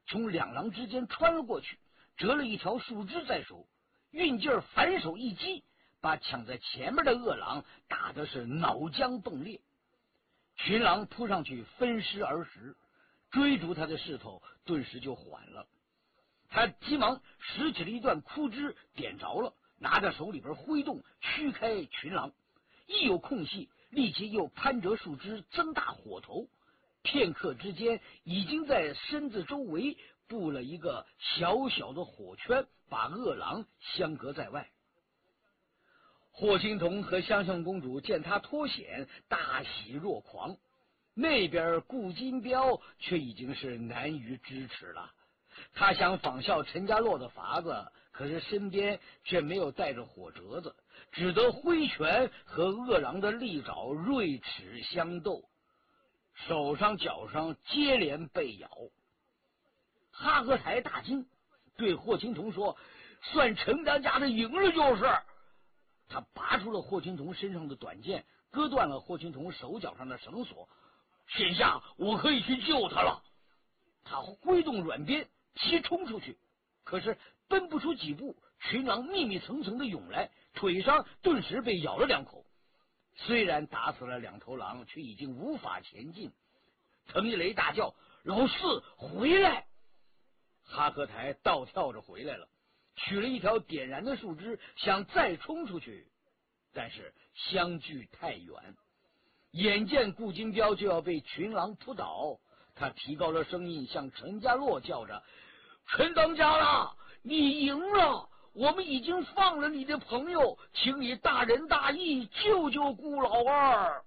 从两狼之间穿了过去，折了一条树枝在手，运劲儿反手一击，把抢在前面的恶狼打的是脑浆迸裂。群狼扑上去分尸而食，追逐他的势头顿时就缓了。他急忙拾起了一段枯枝，点着了，拿在手里边挥动，驱开群狼。一有空隙，立即又攀折树枝，增大火头。片刻之间，已经在身子周围布了一个小小的火圈，把恶狼相隔在外。霍青桐和香香公主见他脱险，大喜若狂。那边顾金彪却已经是难于支持了。他想仿效陈家洛的法子，可是身边却没有带着火折子，只得挥拳和恶狼的利爪锐齿相斗，手上脚上接连被咬。哈格台大惊，对霍青桐说：“算陈家的赢了就是。”他拔出了霍青桐身上的短剑，割断了霍青桐手脚上的绳索。现下我可以去救他了。他挥动软鞭，急冲出去，可是奔不出几步，群狼密密层层的涌来，腿上顿时被咬了2口。虽然打死了2头狼，却已经无法前进。滕一雷大叫：“老四，回来！”哈克台倒跳着回来了，取了一条点燃的树枝，想再冲出去，但是相距太远。眼见顾金彪就要被群狼扑倒，他提高了声音向陈家洛叫着：“陈当家了，你赢了！我们已经放了你的朋友，请你大仁大义救救顾老二。”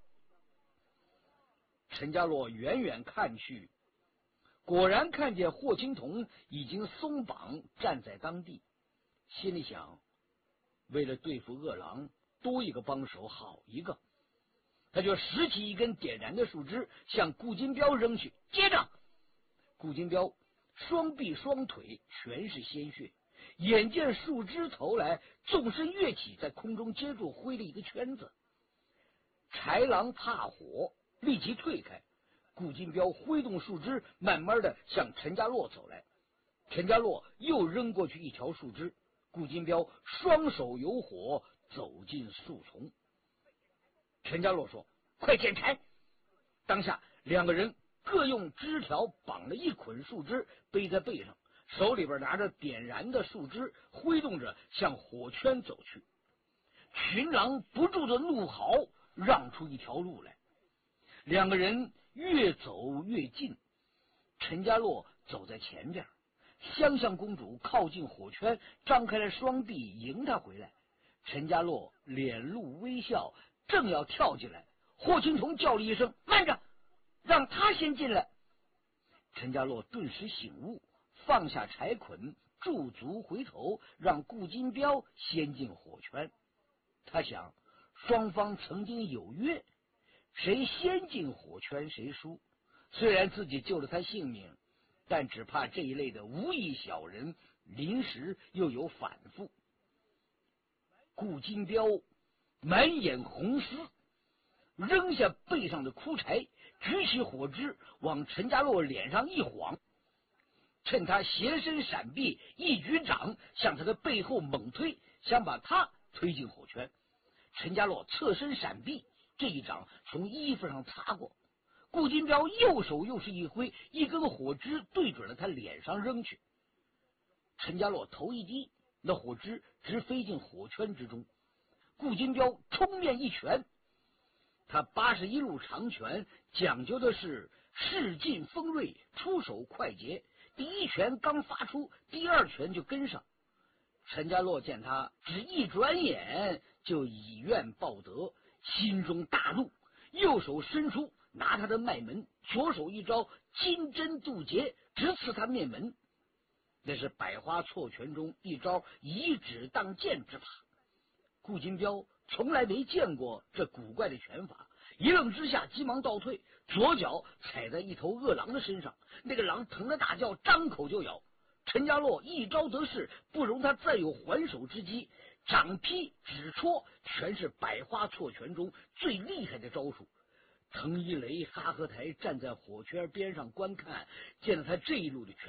陈家洛远远看去，果然看见霍青桐已经松绑站在当地，心里想：为了对付恶狼，多一个帮手好一个。他就拾起一根点燃的树枝向顾金彪扔去，接着顾金彪双臂双腿全是鲜血，眼见树枝投来，纵身跃起，在空中接住挥了一个圈子。豺狼怕火，立即退开。顾金彪挥动树枝，慢慢的向陈家洛走来。陈家洛又扔过去一条树枝，顾金彪双手有火，走进树丛。陈家洛说：“快捡柴！”当下2个人各用枝条绑了一捆树枝，背在背上，手里边拿着点燃的树枝，挥动着向火圈走去。群狼不住的怒嚎，让出一条路来。2个人越走越近，陈家洛走在前边，香香公主靠近火圈，张开了双臂迎他回来。陈家洛脸露微笑，正要跳进来，霍青桐叫了一声：“慢着，让他先进来。”陈家洛顿时醒悟，放下柴捆，驻足回头，让顾金彪先进火圈。他想，双方曾经有约，谁先进火圈谁输。虽然自己救了他性命，但只怕这一类的无义小人临时又有反复。顾金彪满眼红丝，扔下背上的枯柴，举起火枝往陈家洛脸上一晃，趁他斜身闪避，一举掌向他的背后猛推，想把他推进火圈。陈家洛侧身闪避，这一掌从衣服上擦过。顾金彪右手又是一挥，一根火枝对准了他脸上扔去。陈家洛头一低，那火枝直飞进火圈之中。顾金彪冲面一拳，他81路长拳讲究的是势劲锋锐，出手快捷。第一拳刚发出，第2拳就跟上。陈家洛见他只一转眼就以怨报德，心中大怒，右手伸出拿他的脉门，左手一招金针渡劫，直刺他面门。那是百花错拳中一招以指当剑之法。顾金彪从来没见过这古怪的拳法，一愣之下急忙倒退，左脚踩在一头恶狼的身上，那个狼疼得大叫，张口就咬。陈家洛一招得势，不容他再有还手之机，掌劈指戳全是百花错拳中最厉害的招数。滕一雷、哈和台站在火圈边上观看，见了他这一路的拳